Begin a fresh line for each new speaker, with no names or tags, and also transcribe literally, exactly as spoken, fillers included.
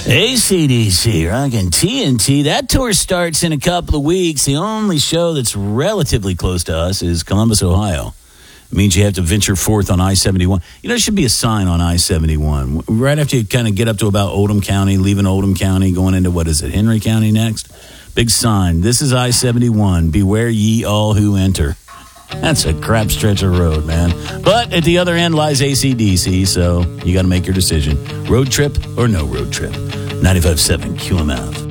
A C D C, rockin' T N T. That tour starts in a couple of weeks. The only show that's relatively close to us is Columbus, Ohio. It means you have to venture forth on I seventy-one. You know, there should be a sign on I seventy-one. Right after you kind of get up to about Oldham County, leaving Oldham County, going into, what is it, Henry County next? Big sign. This is I seventy-one. Beware ye all who enter. That's a crap stretch of road, man. But at the other end lies A C D C, so you got to make your decision. Road trip or no road trip. ninety-five point seven Q M F.